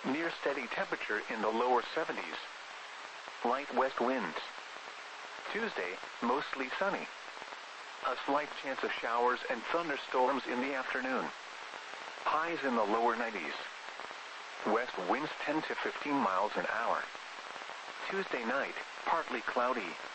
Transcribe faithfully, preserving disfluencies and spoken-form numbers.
Near steady temperature in the lower seventies. Light west winds. Tuesday, mostly sunny. A slight chance of showers and thunderstorms in the afternoon. Highs in the lower nineties. West winds ten to fifteen miles an hour. Tuesday night, partly cloudy.